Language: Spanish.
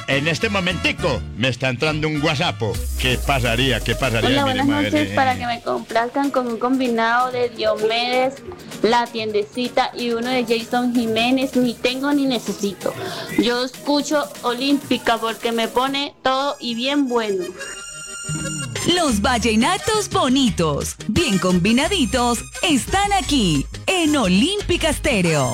En este momentico me está entrando un WhatsApp. ¿Qué pasaría? Hola, Mire, buenas madre? noches. Para que me complazcan con un combinado de Diomedes, La Tiendecita y uno de Jason Jiménez. Ni tengo ni necesito. Yo escucho Olímpica porque me pone todo y bien bueno. Los vallenatos bonitos, bien combinaditos, están aquí en Olímpica Stereo.